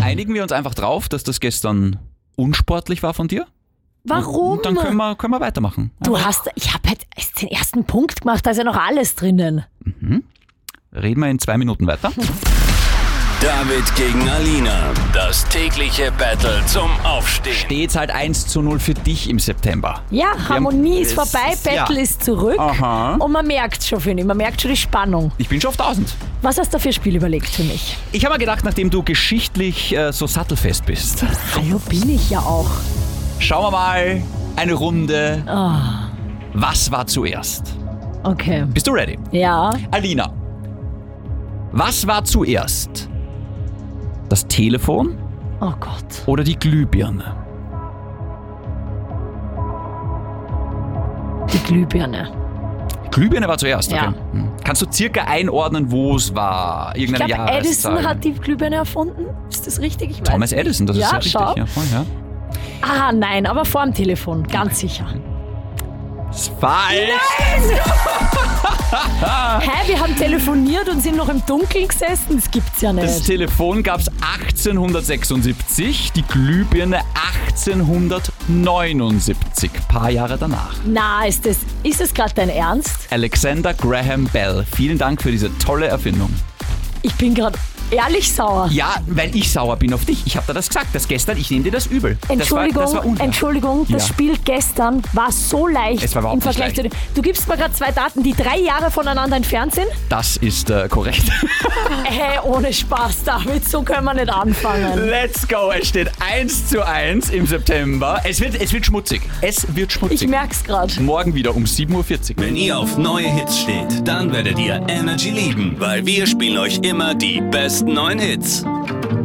einigen wir uns einfach drauf, dass das gestern unsportlich war von dir? Warum? Und dann können wir weitermachen. Ich habe halt erst den ersten Punkt gemacht, da ist ja noch alles drinnen. Reden wir in 2 Minuten weiter. David gegen Alina. Das tägliche Battle zum Aufstehen. Steht's halt 1:0 für dich im September. Ja, Harmonie ist vorbei, Battle ja. ist zurück. Aha. Und man merkt schon, finde ich, man merkt schon die Spannung. Ich bin schon auf 1000. Was hast du für ein Spiel überlegt für mich? Ich habe mir gedacht, nachdem du geschichtlich so sattelfest bist, Hallo, bin ich ja auch. schauen wir mal eine Runde. Was war zuerst? Okay. Bist du ready? Ja. Alina, was war zuerst? Das Telefon Oh Gott. oder die Glühbirne? Die Glühbirne. Glühbirne war zuerst, okay. Ja. Kannst du circa einordnen, wo es war? Ich Irgendeine glaube, Jahreszahl? Edison hat die Glühbirne erfunden. Ist das richtig? Ich weiß Thomas nicht. Edison, das ist ja ja richtig. schau. Ja, voll, ja. Ah, nein, aber vor dem Telefon, ganz sicher. Das ist falsch. Hä, wir haben telefoniert und sind noch im Dunkeln gesessen? Das gibt's ja Das nicht. Telefon gab es 1876, die Glühbirne 1879, paar Jahre danach. Na, ist das gerade dein Ernst? Alexander Graham Bell, vielen Dank für diese tolle Erfindung. Ich bin gerade ehrlich sauer. Ja, weil ich sauer bin auf dich. Ich habe dir das gesagt, das gestern, ich nehme dir das übel. Entschuldigung, das war unfair. Entschuldigung, das Ja. Spiel gestern war so leicht Es war überhaupt im Vergleich nicht zu dem. Du gibst mir gerade 2 Daten, die 3 Jahre voneinander entfernt sind. Das ist korrekt. Hey, ohne Spaß, David, so können wir nicht anfangen. Let's go, es steht 1:1 im September. Es wird schmutzig. Es wird schmutzig. Ich merk's gerade. Morgen wieder um 7:40 Uhr. Wenn ihr auf neue Hits steht, dann werdet ihr Energy lieben, weil wir spielen euch immer die besten neuen Hits.